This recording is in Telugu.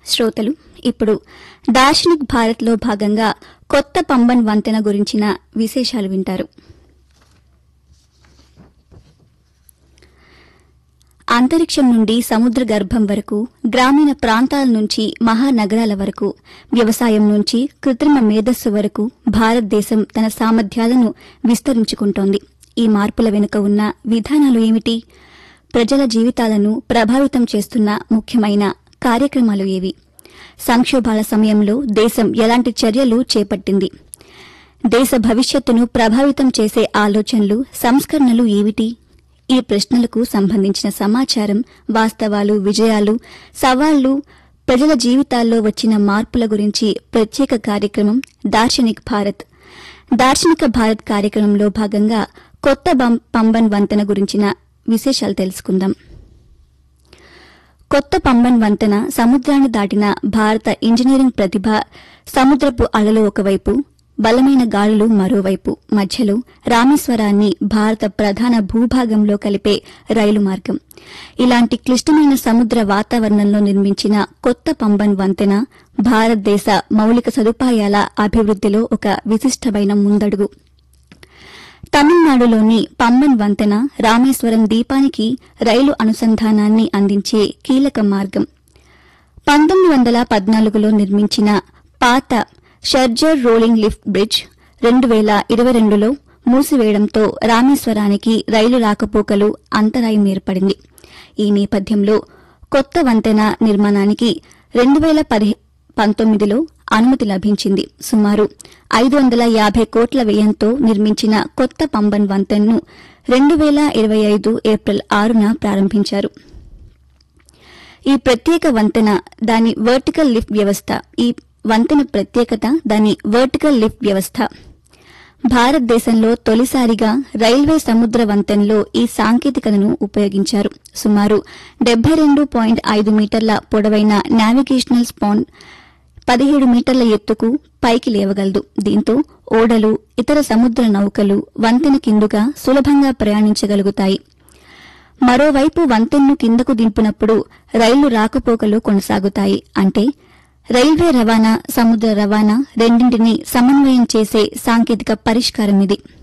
శ్రోతలు ఇప్పుడు దార్శనిక్ భారత్లో భాగంగా కొత్త పంబన్ వంతెన గురించిన విశేషాలు వింటారు. అంతరిక్షం నుండి సముద్ర గర్భం వరకు, గ్రామీణ ప్రాంతాల నుంచి మహానగరాల వరకు, వ్యవసాయం నుంచి కృత్రిమ మేధస్సు వరకు భారతదేశం తన సామర్థ్యాలను విస్తరించుకుంటోంది. ఈ మార్పుల వెనుక ఉన్న విధానాలు ఏమిటి? ప్రజల జీవితాలను ప్రభావితం చేస్తున్న ముఖ్యమైన కార్యక్రమాలు ఏవి? సంక్షోభాల సమయంలో దేశం ఎలాంటి చర్యలు చేపట్టింది? దేశ భవిష్యత్తును ప్రభావితం చేసే ఆలోచనలు, సంస్కరణలు ఏమిటి? ఈ ప్రశ్నలకు సంబంధించిన సమాచారం, వాస్తవాలు, విజయాలు, సవాళ్లు, ప్రజల జీవితాల్లో వచ్చిన మార్పుల గురించి ప్రత్యేక కార్యక్రమం దార్శనిక్ భారత్. దార్శనిక భారత్ కార్యక్రమంలో భాగంగా కొత్త పంబన్ వంతెన గురించిన విశేషాలు తెలుసుకుందాం. కొత్త పంబన్ వంతెన సముద్రాన్ని దాటిన భారత ఇంజనీరింగ్ ప్రతిభ. సముద్రపు అలలు ఒకవైపు, బలమైన గాలులు మరోవైపు, మధ్యలో రామేశ్వరాన్ని భారత ప్రధాన భూభాగంలో కలిపే రైలు మార్గం. ఇలాంటి క్లిష్టమైన సముద్ర వాతావరణంలో నిర్మించిన కొత్త పంబన్ వంతెన భారతదేశ మౌలిక సదుపాయాల అభివృద్దిలో ఒక విశిష్టమైన ముందడుగు. తమిళనాడులోని పంబన్ వంతెన రామేశ్వరం ద్వీపానికి రైలు అనుసంధానాన్ని అందించే కీలక మార్గం. 1914లో నిర్మించిన పాత షర్జర్ రోలింగ్ లిఫ్ట్ బ్రిడ్జ్ 2022లో మూసివేయడంతో రామేశ్వరానికి రైలు రాకపోకలు అంతరాయం ఏర్పడింది. ఈ నేపథ్యంలో కొత్త వంతెన నిర్మాణానికి 2019లో అనుమతి లభించింది. సుమారు 550 కోట్ల వ్యయంతో నిర్మించిన కొత్త పంబన్ వంతెనను 2025 ఏప్రిల్ 6న ప్రారంభించారు. ఈ ప్రత్యేక వంతెన దాని వర్టికల్ లిఫ్ట్ వ్యవస్థ. ఈ వంతెన ప్రత్యేకత దాని వర్టికల్ లిఫ్ట్ వ్యవస్థ. భారతదేశంలో తొలిసారిగా రైల్వే సముద్ర వంతెనలో ఈ సాంకేతికతను ఉపయోగించారు. సుమారు 72.5 మీటర్ల పొడవైన నావిగేషనల్ స్పాన్ 17 మీటర్ల ఎత్తుకు పైకి లేవగలదు. దీంతో ఓడలు, ఇతర సముద్ర నౌకలు వంతెన కిందుగా సులభంగా ప్రయాణించగలుగుతాయి. మరోవైపు వంతెనను కిందకు దింపినప్పుడు రైళ్లు రాకపోకలు కొనసాగుతాయి. అంటే రైల్వే రవాణా, సముద్ర రవాణా రెండింటినీ సమన్వయం చేసే సాంకేతిక పరిష్కారం ఇది.